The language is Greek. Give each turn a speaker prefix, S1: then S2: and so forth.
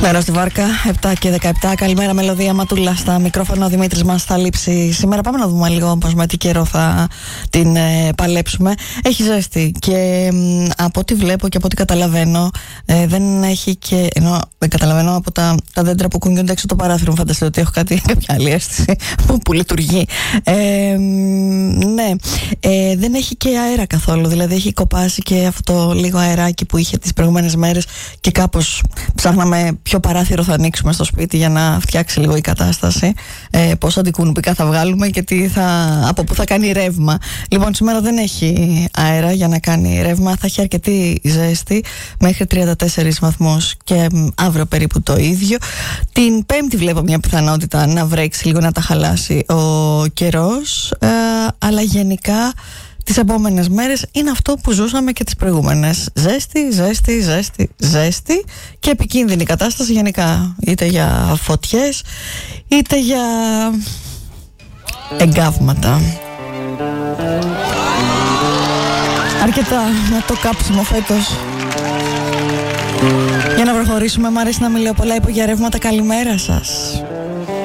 S1: Μέρα στη Βάρκα, 7 και 17. Καλημέρα, Μελωδία Ματούλα στα μικρόφωνα. Ο Δημήτρης μας θα λείψει σήμερα. Πάμε να δούμε λίγο πώς με τι καιρό θα την παλέψουμε. Έχει ζέστη και από ό,τι βλέπω και από ό,τι καταλαβαίνω, δεν έχει και. Ενώ δεν καταλαβαίνω από τα δέντρα που κουνιούνται έξω το παράθυρο. Μου φανταστείτε ότι έχω κάποια άλλη αίσθηση που λειτουργεί. Ναι, δεν έχει και αέρα καθόλου. Δηλαδή έχει κοπάσει και αυτό το λίγο αεράκι που είχε τις προηγούμενες μέρες και κάπως ψάχναμε ποιο παράθυρο θα ανοίξουμε στο σπίτι για να φτιάξει λίγο η κατάσταση, πόσα αντικουνουπικά θα βγάλουμε και από πού θα κάνει ρεύμα. Λοιπόν, σήμερα δεν έχει αέρα για να κάνει ρεύμα, θα έχει αρκετή ζέστη μέχρι 34 βαθμούς και αύριο περίπου το ίδιο. Την Πέμπτη βλέπω μια πιθανότητα να βρέξει λίγο, να τα χαλάσει ο καιρός, αλλά γενικά τις επόμενες μέρες είναι αυτό που ζούσαμε και τις προηγούμενες. Ζέστη και επικίνδυνη κατάσταση γενικά. Είτε για φωτιές, είτε για εγκάβματα. Αρκετά με το κάψιμο φέτος. Για να προχωρήσουμε, μ' αρέσει να μιλάω πολλά υπογεια ρεύματα. Καλημέρα σας.